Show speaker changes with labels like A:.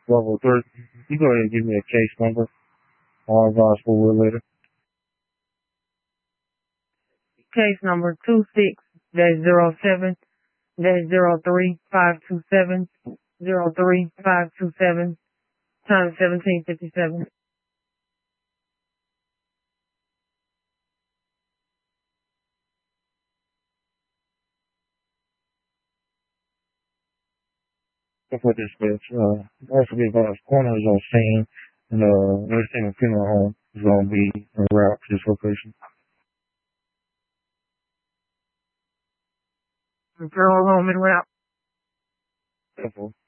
A: Level 3. You go ahead and give me a case number. I'll advise for it later.
B: Case number 26-07-03527, 03527, time 1757.
A: For dispatch, also be advised, corner is on scene, and everything in funeral home is going to be en route to this location.
B: Referral home en route.
A: Simple.